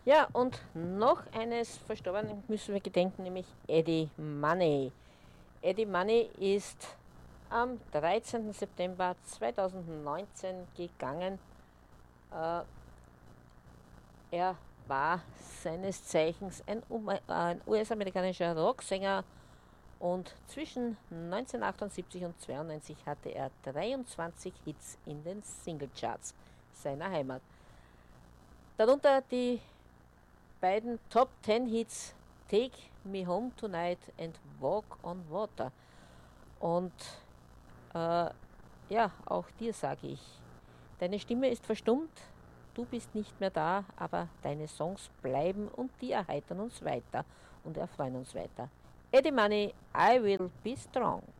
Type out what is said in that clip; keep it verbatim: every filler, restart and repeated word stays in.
Ja, und noch eines Verstorbenen müssen wir gedenken, nämlich Eddie Money. Eddie Money ist am dreizehnten September zweitausendneunzehn gegangen. Äh, er war seines Zeichens ein, ein U S-amerikanischer Rocksänger und zwischen neunzehnhundertachtundsiebzig und zweiundneunzig hatte er dreiundzwanzig Hits in den Singlecharts seiner Heimat. Darunter die beiden Top zehn Hits Take Me Home Tonight and Walk on Water. Und äh, ja, auch dir sage ich, deine Stimme ist verstummt, du bist nicht mehr da, aber deine Songs bleiben und die erheitern uns weiter und erfreuen uns weiter. Eddie Money, I Will Be Strong.